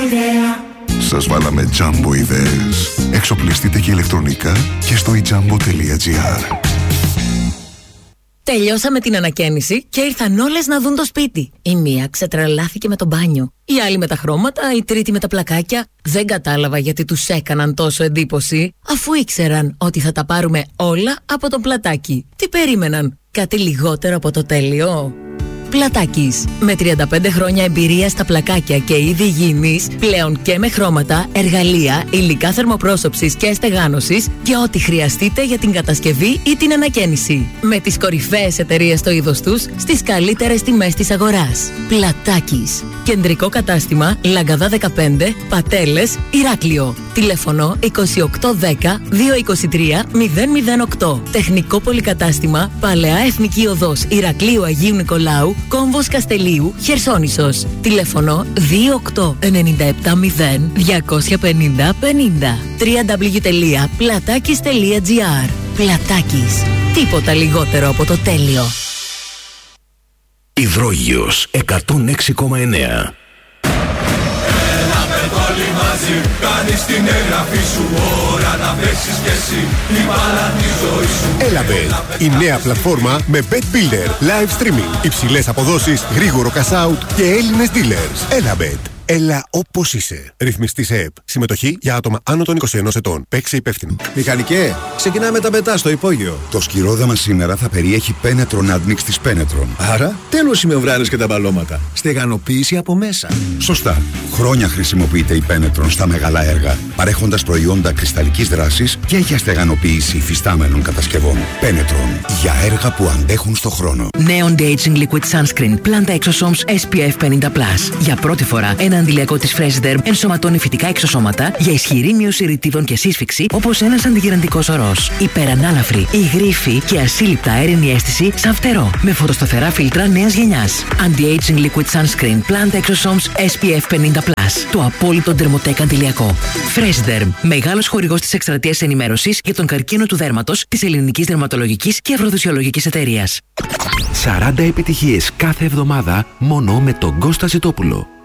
ιδέα. Σας βάλαμε Jumbo ιδέες. Εξοπλιστείτε και ηλεκτρονικά και στο ijumbo.gr. Τελειώσαμε την ανακαίνιση και ήρθαν όλες να δουν το σπίτι. Η μία ξετρελάθηκε με το μπάνιο, η άλλη με τα χρώματα, η τρίτη με τα πλακάκια. Δεν κατάλαβα γιατί τους έκαναν τόσο εντύπωση, αφού ήξεραν ότι θα τα πάρουμε όλα από το Πλατάκι. Τι περίμεναν, κάτι λιγότερο από το τέλειο? Πλατάκης. Με 35 χρόνια εμπειρία στα πλακάκια και είδη υγιεινής, πλέον και με χρώματα, εργαλεία, υλικά θερμοπρόσωψης και στεγάνωσης και ό,τι χρειαστείτε για την κατασκευή ή την ανακαίνιση. Με τις κορυφαίες εταιρείες στο είδος τους, στις καλύτερες τιμές της αγοράς. Πλατάκης. Κεντρικό κατάστημα Λαγκαδά 15, Πατέλες, Ηράκλειο. Τηλέφωνο 2810 223 008. Τεχνικό πολυκατάστημα Παλαιά Εθνική Οδός Ηρακλείου Αγίου Νικολάου, Κόμβος Καστελίου, Χερσόνησος. Τηλέφωνο 28970 250 50. www.platakis.gr. Πλατάκης. Τίποτα λιγότερο από το τέλειο. Υδρόγειος 106,9. Όλοι μαζί, κάνεις την εγγραφή σου. Ώρα να παίξεις κι εσύ την μπάλα τη ζωή σου. Elabet, η νέα πλατφόρμα με Bet Builder, live streaming, υψηλές αποδόσεις, γρήγορο cash out και Έλληνες dealers. Elabet. Έλα όπως είσαι. Ρυθμιστή σε ΕΠ. Συμμετοχή για άτομα άνω των 21 ετών. Παίξε υπεύθυνο. Μηχανικέ, ξεκινάμε τα πετά στο υπόγειο. Το σκυρόδαμα σήμερα θα περιέχει Penetron Admix της Penetron. Άρα, τέλος οι μεμβράνες και τα μπαλώματα. Στεγανοποίηση από μέσα. Σωστά. Χρόνια χρησιμοποιείται η Penetron στα μεγάλα έργα, παρέχοντας προϊόντα κρυσταλλικής δράσης και για στεγανοποίηση υφιστάμενων κατασκευών. Penetron. Για έργα που αντέχουν στο χρόνο. Νέο Anti-Aging Liquid Sunscreen Planta Exosomes SPF 50+. Για πρώτη φορά, ένα αντιλιακό της Freshderm ενσωματώνει φυτικά εξωσώματα για ισχυρή μείωση ρητίδων και σύσφυξη, όπως ένας αντιγυραντικός ορός. Υπερανάλαφρη, υγρήφη και ασύλληπτα αέρινη αίσθηση σαν φτερό. Με φωτοσταθερά φίλτρα νέας γενιάς. Anti-Aging Liquid Sunscreen Planta Exosomes SPF 50+. Το απόλυτο ντερμοτέκ αντιλιακό. Freshderm. Μεγάλος χορηγός της εκστρατείας ενημέρωσης για τον καρκίνο του δέρματος της Ελληνικής Δερματολογικής και Αφροδισιολογικής Εταιρείας. 40 επιτυχίες κάθε εβδομάδα μόνο με τον Κώστα Ζητόπουλο.